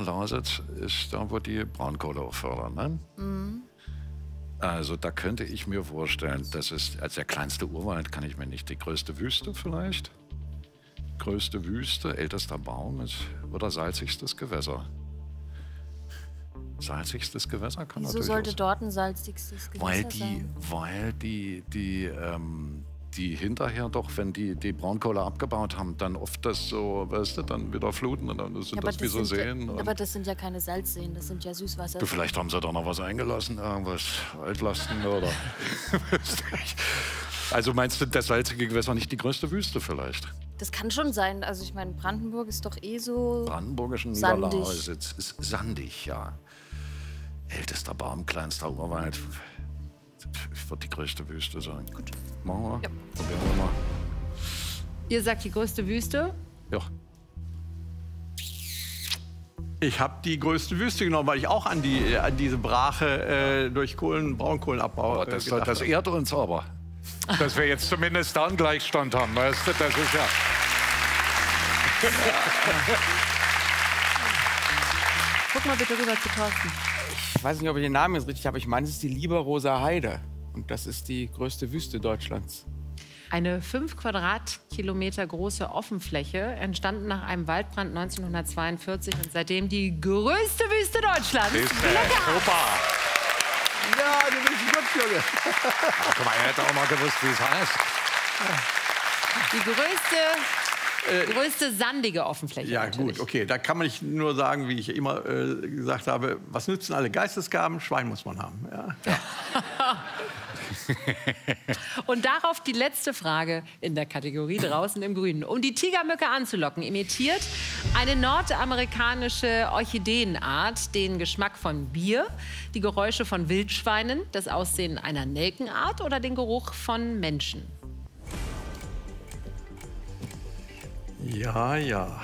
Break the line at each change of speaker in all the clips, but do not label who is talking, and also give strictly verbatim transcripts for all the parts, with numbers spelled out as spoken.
Lausitz ist da, wo die Braunkohle auch fördern, ne?
Mhm.
Also da könnte ich mir vorstellen, das ist als der kleinste Urwald, kann ich mir nicht, die größte Wüste vielleicht? Größte Wüste, ältester Baum ist, oder salzigstes Gewässer? Salzigstes Gewässer kann
Wieso
natürlich
sollte
auch
dort ein salzigstes Gewässer
weil die,
sein?
Weil die, die, ähm, die hinterher doch, wenn die die Braunkohle abgebaut haben, dann oft das so, weißt du, dann wieder fluten und dann sind
Ja,
das wie so
sind
Seen.
ja, aber das sind ja keine Salzseen, das sind ja Süßwasser.
Du, vielleicht haben sie da noch was eingelassen, irgendwas Altlasten oder... Also meinst du, das salzige Gewässer nicht die größte Wüste vielleicht?
Das kann schon sein. Also ich meine, Brandenburg ist doch eh so
Brandenburgischen
sandig.
Niederlausitz ist sandig, ja. Ältester Baum, kleinster Urwald. Wird die größte Wüste sein. Gut, machen wir.
Ja.
Probieren wir mal.
Ihr sagt die größte Wüste?
Ja.
Ich habe die größte Wüste genommen, weil ich auch an, die, an diese Brache äh, durch Kohlen, Braunkohlenabbau
Aber das,
äh, gedacht
das
habe.
ehrt uns aber. Dass wir jetzt zumindest da einen Gleichstand haben, weißt du? Das ist ja...
Guck mal bitte rüber zu Thorsten.
Ich weiß nicht, ob ich den Namen jetzt richtig habe. Ich meine, es ist die Lieberoser Heide. Und das ist die größte Wüste Deutschlands.
Eine fünf Quadratkilometer große Offenfläche, entstanden nach einem Waldbrand neunzehnhundertzweiundvierzig und seitdem die größte Wüste Deutschlands.
Ist,
Glück
äh,
gehabt.
super.
Ja, du bist ein Gott, Junge.
Ach, guck mal, er hätte auch mal gewusst, wie es heißt.
Die größte, äh, größte sandige Offenfläche.
Ja,
natürlich.
gut, okay. Da kann man nicht nur sagen, wie ich immer äh, gesagt habe, was nützen alle Geistesgaben? Schwein muss man haben. Ja. Ja.
Und darauf die letzte Frage in der Kategorie draußen im Grünen. Um die Tigermücke anzulocken, imitiert eine nordamerikanische Orchideenart den Geschmack von Bier, die Geräusche von Wildschweinen, das Aussehen einer Nelkenart oder den Geruch von Menschen.
Ja, ja.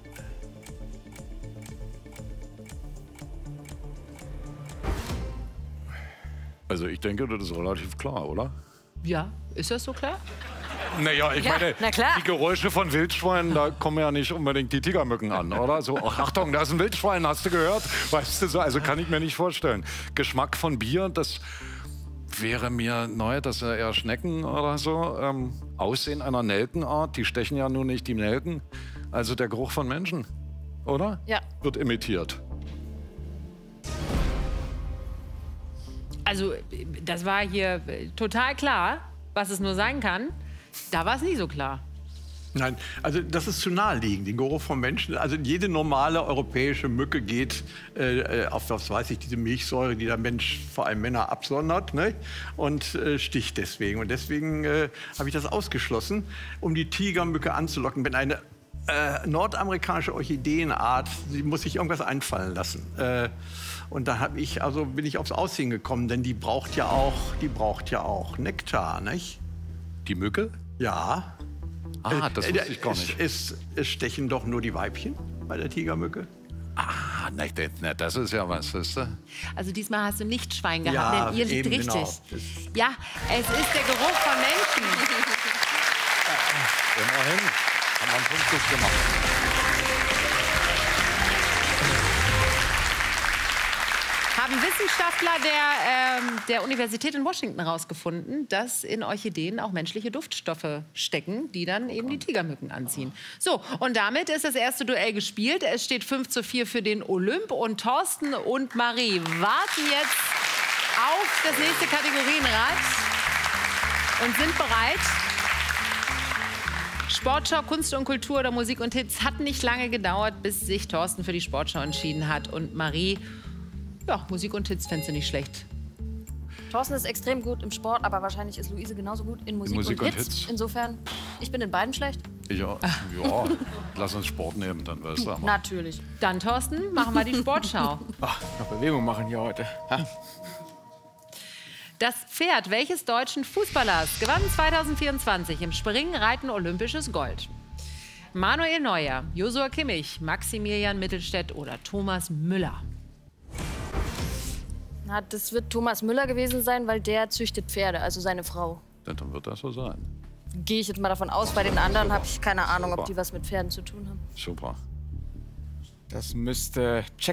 Also ich denke, das ist relativ klar, oder?
Ja, ist das so klar?
Naja, ich
Ja,
meine,
na klar.
die Geräusche von Wildschweinen, da kommen ja nicht unbedingt die Tigermücken an, oder? So, ach, Achtung, da ist ein Wildschwein, hast du gehört? Weißt du so, also kann ich mir nicht vorstellen. Geschmack von Bier, das wäre mir neu, das sind eher Schnecken oder so. Ähm, Aussehen einer Nelkenart, die stechen ja nun nicht die Nelken. Also der Geruch von Menschen, oder?
Ja.
Wird imitiert.
Also, das war hier total klar, was es nur sein kann. Da war es nie so klar.
Nein, also das ist zu naheliegend, den Geruch von Menschen. Also jede normale europäische Mücke geht äh, auf, was weiß ich, diese Milchsäure, die der Mensch, vor allem Männer, absondert, ne? Und äh, sticht deswegen. Und deswegen äh, habe ich das ausgeschlossen, um die Tigermücke anzulocken. Wenn eine äh, nordamerikanische Orchideenart, die muss sich irgendwas einfallen lassen. Äh, und da habe ich, also bin ich aufs Aussehen gekommen, denn die braucht ja auch, die braucht ja auch Nektar, nicht?
Die Mücke?
Ja.
Ah, das wusste ich gar nicht.
Es, es, es stechen doch nur die Weibchen bei der Tigermücke.
Ah, ne, ne, das ist ja was, weißt du?
Also diesmal hast du nicht Schwein gehabt,
Ja,
denn ihr liegt
eben,
richtig.
genau. Das-
Ja, es ist der Geruch von Menschen.
Immerhin haben wir einen Punkt gut gemacht.
Haben Wissenschaftler der, ähm, der Universität in Washington herausgefunden, dass in Orchideen auch menschliche Duftstoffe stecken, die dann eben die Tigermücken anziehen. So, und damit ist das erste Duell gespielt. Es steht fünf zu vier für den Olymp und Thorsten und Marie warten jetzt auf das nächste Kategorienrad und sind bereit. Sportschau, Kunst und Kultur oder Musik und Hits hat nicht lange gedauert, bis sich Thorsten für die Sportschau entschieden hat und Marie, ja, Musik und Hits fändest du nicht schlecht.
Thorsten ist extrem gut im Sport, aber wahrscheinlich ist Luise genauso gut in Musik,
Musik
und,
und
Hits.
Hits.
Insofern, ich bin in beiden schlecht.
Ja, ja, lass uns Sport nehmen, dann weißt du. aber-
Natürlich.
Dann, Thorsten, machen wir die Sportschau.
Ach, noch Bewegung machen hier heute. Ha?
Das Pferd welches deutschen Fußballers gewann zweitausendvierundzwanzig im Springen, Reiten olympisches Gold? Manuel Neuer, Josua Kimmich, Maximilian Mittelstädt oder Thomas Müller?
Na, das wird Thomas Müller gewesen sein, weil der züchtet Pferde, also seine Frau.
Dann wird das so sein.
Gehe ich jetzt mal davon aus. Bei den anderen habe ich keine Ahnung, ob
Super.
die was mit Pferden zu tun haben.
Super.
Das müsste Check